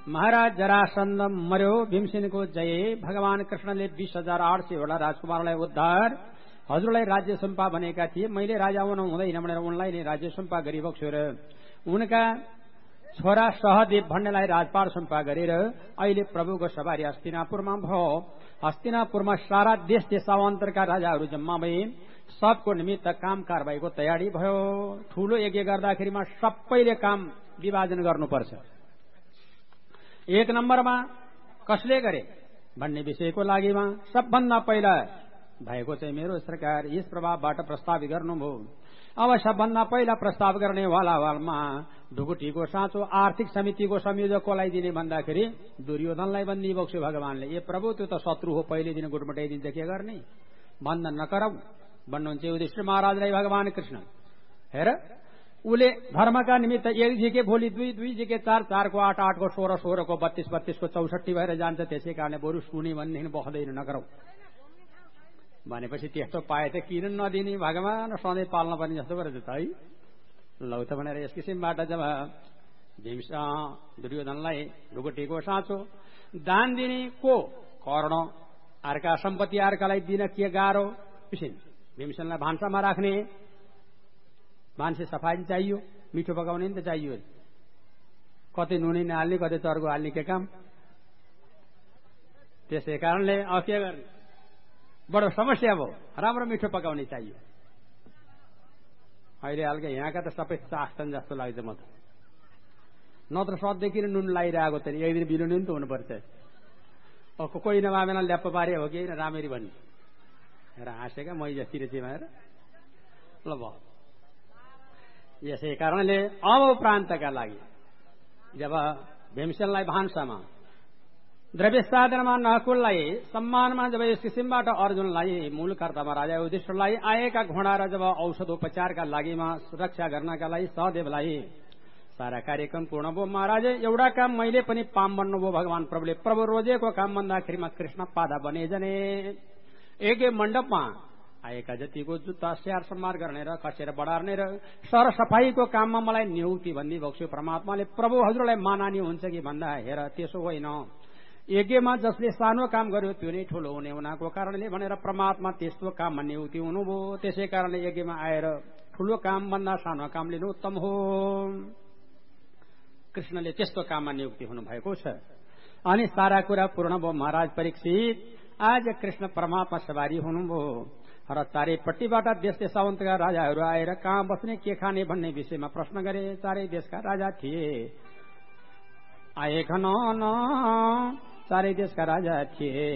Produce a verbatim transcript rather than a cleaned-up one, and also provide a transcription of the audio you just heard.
महाराज जरासन्ध मर्यो, भीमसेनको जय। भगवान कृष्णले बीस हजार आठ सयवटा राजकुमारलाई उद्धार, हजुरलाई राज्य सुम्पा भनेका थिए। मैले राजा हुनु हुँदैन भनेर उनलाई नै राज्य सुम्पा गरिबक्स्यो र उनका छोरा सहदेव भन्नेलाई राजपाट सुम्पा गरेर अहिले प्रभुको सवारी हस्तिनापुरमा भयो। हस्तिनापुरमा सारा देश देशान्तरका राजाहरू जम्मा भए। सबको निमित्त काम कारबाहीको तयारी भयो। ठूलो यज्ञ गर्दाखेरिमा सबैले काम विभाजन गर्नुपर्छ। एक नम्बरमा कसले गरे भन्ने विषयको लागिमा सबभन्दा पहिला भएको चाहिँ मेरो सरकार यस प्रभावबाट प्रस्ताव गर्नुभयो। अब सबभन्दा पहिला प्रस्ताव गर्ने वालावालमा ढुकुटीको साँचो आर्थिक समितिको संयोजक कसलाई दिने भन्दाखेरि दुर्योधनलाई बन्दी बक्स्यो भगवानले। ए प्रभु, त्यो त शत्रु हो, पहिले दिन गुटमटाइदिन्छ, के गर्ने, बन्धन नगरौ भन्नुहुन्छ युधिष्ठिर महाराजलाई भगवान कृष्ण। हेर, उले धर्मका निमित्त एक झिके भोलि दुई, दुई झिके चार, चारको आठ, आठको सोह्र, सोह्रको बत्तीस, बत्तीसको चौसठी भएर जान्छ। त्यसै कारणले बरु सुने भनेदेखि बस्दैन, नगरौ भनेपछि त्यस्तो पाए त किन नदिने, भगवान सधैँ पाल्न पर्ने जस्तो गरेछ त है। लौ त भनेर यस किसिमबाट जब भीम दुर्योधनलाई ढुकुटीको साँचो दान दिने को कर्ण, अर्का सम्पत्ति अर्कालाई दिन के गाह्रो किसिम। भीमसेनलाई भान्सामा राख्ने मान्छे सफाई चाहियो, मिठो पकाउने नि त चाहियो। कतै नुनै नहाल्ने, कतै चर्को हाल्ने, के काम। त्यसै कारणले अब के गर्ने, बडो समस्या भयो। राम्रो मिठो पकाउने चाहियो। अहिले हालका यहाँका त सबै चाख्छन् जस्तो लाग्छ म त। नत्र सधैँदेखि नुन लगाइरहेको त एक दिन बिरुनी नि त हुनुपर्छ। कोही नमामेन ल्याप्प पारे हो कि राम्ररी भन्ने र हाँसेका मै जस्ती रहेछ भनेर ल भयो। यसै कारणले अब प्रान्तका लागि जब भीमसेनलाई भान्सामा द्रव्य साधनमा नकुललाई सम्मानमा जब यस किसिमबाट अर्जुनलाई मूल कर्तामा राजा युधिष्ठिरलाई आएका घोडा र जब औषधोपचारका लागिमा सुरक्षा गर्नका लागि सहदेवलाई सारा कार्यक्रम पूर्ण भयो। महाराज, एउटा काम मैले पनि पाम बन्नुभयो भगवान प्रभुले। प्रभु रोजेको काम भन्दाखेरिमा कृष्ण पादा बने जने एक मण्डपमा आएका जतिको जुत्ता स्याहार सम्हार गर्ने र कसेर बढार्ने र सरसफाईको काममा मलाई नियुक्ति भन्दी बक्स्यो परमात्माले। प्रभु हजुरलाई माननीय हुन्छ कि भन्दा हेर, त्यसो होइन, यज्ञमा जसले सानो काम गर्यो त्यो नै ठूलो हुने हुनाको कारणले भनेर परमात्मा त्यस्तो काममा नियुक्ति हुनुभयो। त्यसै कारणले यज्ञमा आएर ठूलो काम भन्दा सानो काम लिनु उत्तम हो। कृष्णले त्यस्तो काममा नियुक्ति हुनुभएको छ। अनि सारा कुरा पूर्ण भयो। महाराज परीक्षित, आज कृष्ण परमात्मा सवारी हुनुभयो र चारैपट्टिबाट देश देशान्तरका राजाहरू आएर कहाँ बस्ने, के खाने भन्ने विषयमा प्रश्न गरे। चारै देशका राजा थिए आएका न चारै देशका राजा थिए।